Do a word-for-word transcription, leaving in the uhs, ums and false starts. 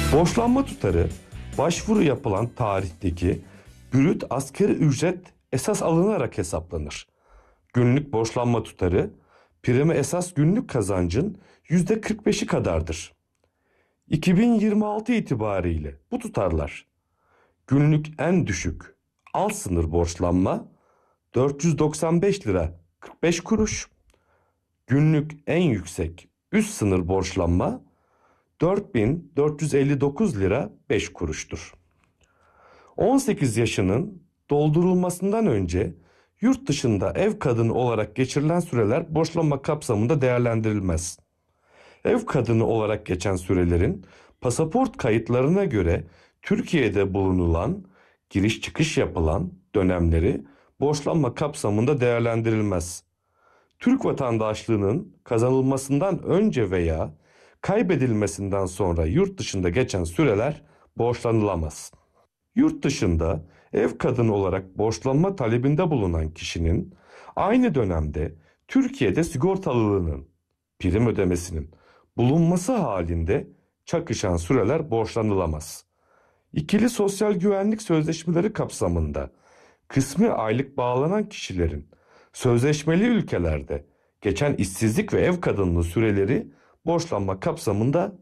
Borçlanma tutarı, başvuru yapılan tarihteki brüt asgari ücret esas alınarak hesaplanır. Günlük borçlanma tutarı, prime esas günlük kazancın yüzde kırk beşi kadardır. iki bin yirmi altı itibariyle bu tutarlar: günlük en düşük alt sınır borçlanma dört yüz doksan beş lira kırk beş kuruş, günlük en yüksek üst sınır borçlanma dört bin dört yüz elli dokuz lira beş kuruştur. on sekiz yaşının doldurulmasından önce yurt dışında ev kadını olarak geçirilen süreler borçlanma kapsamında değerlendirilmez. Ev kadını olarak geçen sürelerin pasaport kayıtlarına göre Türkiye'de bulunulan, giriş çıkış yapılan dönemleri borçlanma kapsamında değerlendirilmez. Türk vatandaşlığının kazanılmasından önce veya kaybedilmesinden sonra yurt dışında geçen süreler borçlanılamaz. Yurt dışında ev kadını olarak borçlanma talebinde bulunan kişinin aynı dönemde Türkiye'de sigortalılığının, prim ödemesinin bulunması halinde çakışan süreler borçlanılamaz. İkili sosyal güvenlik sözleşmeleri kapsamında kısmi aylık bağlanan kişilerin sözleşmeli ülkelerde geçen işsizlik ve ev kadınlığı süreleri borçlanma kapsamında